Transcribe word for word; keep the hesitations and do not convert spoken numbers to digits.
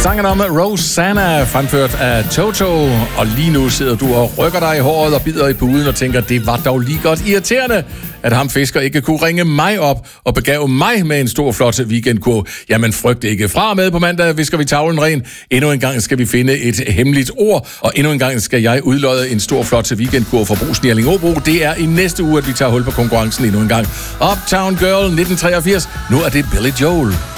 Sangen om Rosanna, fremført af Toto. Og lige nu sidder du og rykker dig i håret og bider i puden og tænker, det var dog lige godt irriterende, at ham fisker ikke kunne ringe mig op og begave mig med en stor, flot weekendkurv. Jamen frygt ikke. Fra med på mandag visker vi tavlen ren. Endnu en gang skal vi finde et hemmeligt ord, og endnu en gang skal jeg udlodde en stor, flot weekendkurv for Brugsen i Allingåbro. Det er i næste uge, at vi tager hul på konkurrencen endnu en gang. Uptown Girl nitten treogfirs. Nu er det Billy Joel.